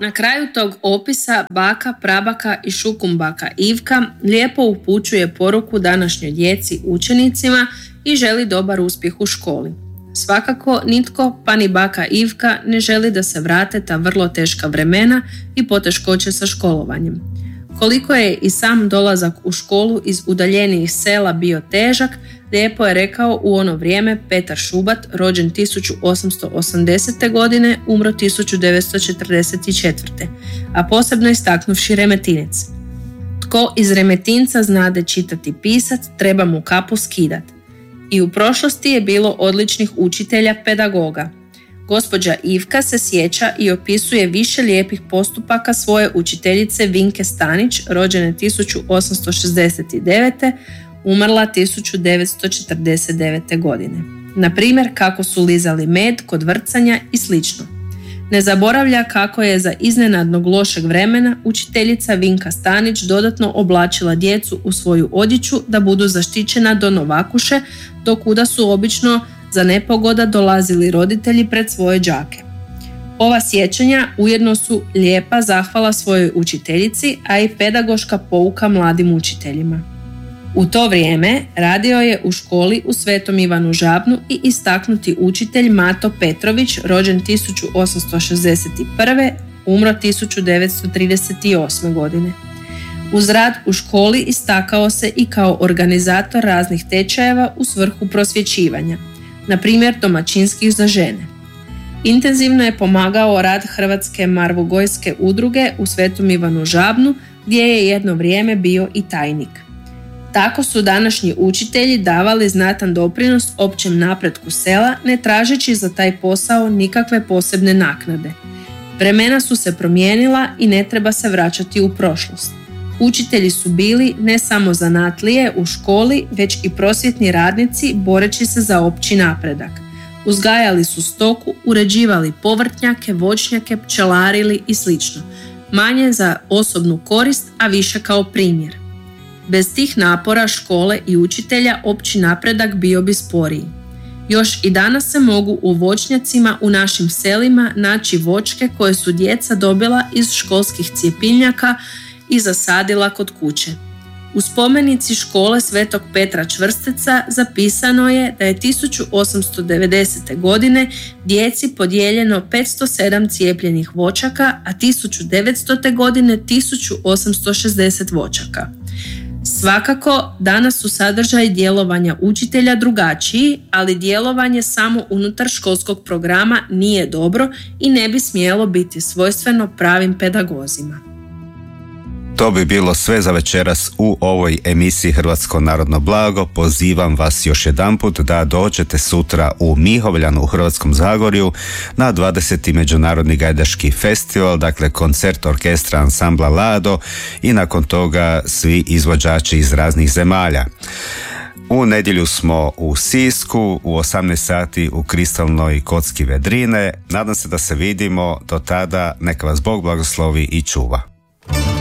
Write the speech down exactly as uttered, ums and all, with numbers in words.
Na kraju tog opisa baka, prabaka i šukumbaka Ivka lijepo upućuje poruku današnjoj djeci učenicima i želi dobar uspjeh u školi. Svakako nitko, pa ni baka Ivka, ne želi da se vrate ta vrlo teška vremena i poteškoće sa školovanjem. Koliko je i sam dolazak u školu iz udaljenijih sela bio težak, lijepo je rekao u ono vrijeme Petar Šubat, rođen tisuću osamsto osamdesete. godine, umro tisuću devetsto četrdeset četvrte. a posebno istaknuvši Remetinec. Tko iz Remetinca znade čitati pisac, treba mu kapu skidat. I u prošlosti je bilo odličnih učitelja pedagoga. Gospođa Ivka se sjeća i opisuje više lijepih postupaka svoje učiteljice Vinke Stanić, rođene tisuću osamsto šezdeset devete. umrla tisuću devetsto četrdeset devete. godine. Na primjer, kako su lizali med kod vrcanja i slično. Ne zaboravlja kako je za iznenadnog lošeg vremena učiteljica Vinka Stanić dodatno oblačila djecu u svoju odjeću da budu zaštićena do novakuše, do kuda su obično za nepogoda dolazili roditelji pred svoje đake. Ova sjećanja ujedno su lijepa zahvala svojoj učiteljici, a i pedagoška pouka mladim učiteljima. U to vrijeme radio je u školi u Svetom Ivanu Žabnu i istaknuti učitelj Mato Petrović, rođen tisuću osamsto šezdeset prve. umro tisuću devetsto trideset osme. godine. Uz rad u školi istakao se i kao organizator raznih tečajeva u svrhu prosvjećivanja, na primjer domaćinskih za žene. Intenzivno je pomagao rad Hrvatske marvogojske udruge u Svetom Ivanu Žabnu, gdje je jedno vrijeme bio i tajnik. Tako su današnji učitelji davali znatan doprinos općem napretku sela, ne tražeći za taj posao nikakve posebne naknade. Vremena su se promijenila i ne treba se vraćati u prošlost. Učitelji su bili ne samo zanatlije u školi, već i prosvjetni radnici boreći se za opći napredak. Uzgajali su stoku, uređivali povrtnjake, voćnjake, pčelarili i sl. Manje za osobnu korist, a više kao primjer. Bez tih napora škole i učitelja opći napredak bio bi sporiji. Još i danas se mogu u voćnjacima u našim selima naći voćke koje su djeca dobila iz školskih cijepiljnjaka i zasadila kod kuće. U spomenici škole Svetog Petra Čvrsteca zapisano je da je tisuću osamsto devedesete. godine djeci podijeljeno petsto sedam cijepljenih voćaka, a tisuću devetstote. godine tisuću osamsto šezdeset voćaka. Svakako, danas su sadržaj djelovanja učitelja drugačiji, ali djelovanje samo unutar školskog programa nije dobro i ne bi smjelo biti svojstveno pravim pedagozima. To bi bilo sve za večeras u ovoj emisiji Hrvatsko narodno blago. Pozivam vas još jedanput da dođete sutra u Mihovljanu u Hrvatskom Zagorju na dvadeseti Međunarodni gajdaški festival, dakle koncert orkestra ansambla Lado i nakon toga svi izvođači iz raznih zemalja. U nedjelju smo u Sisku u osamnaest sati u kristalnoj kocki Vedrine. Nadam se da se vidimo do tada. Neka vas Bog blagoslovi i čuva.